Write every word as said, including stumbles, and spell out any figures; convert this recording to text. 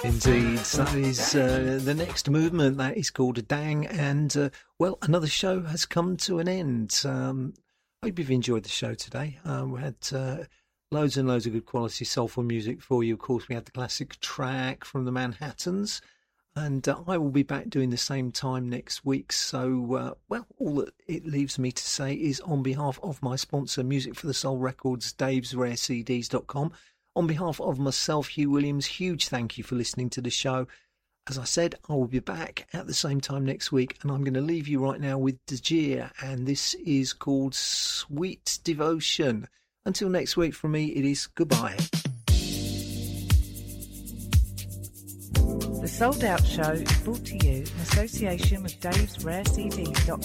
Indeed, that is uh, the next movement. That is called a Dang, and uh, well, another show has come to an end. Um, I hope you've enjoyed the show today. Um, we had uh, loads and loads of good quality soulful music for you. Of course, we had the classic track from the Manhattans, and uh, I will be back doing the same time next week. So, uh, well, all that it leaves me to say is, on behalf of my sponsor, Music for the Soul Records, Daves Rare C Ds dot com, on behalf of myself, Hugh Williams, huge thank you for listening to the show. As I said, I will be back at the same time next week, and I'm going to leave you right now with Dejir, and this is called Sweet Devotion. Until next week, from me, it is goodbye. The Sold Out Show is brought to you in association with Daves Rare C Ds dot com.